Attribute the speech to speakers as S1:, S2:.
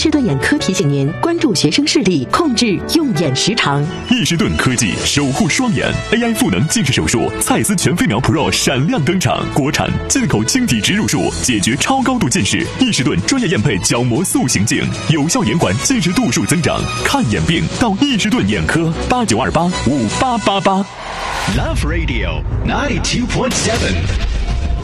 S1: 士顿眼科提醒您关注学生视力，控制用眼时长。
S2: 易士顿科技守护双眼 AI 赋能近视手术，蔡司全飞秒 Pro 闪亮登场，国产进口晶体植入术，解决超高度近视。易士顿专业验配角膜塑形镜，有效延缓近视度数增长。看眼病到易士顿眼科，89285888。
S3: Love Radio 92.7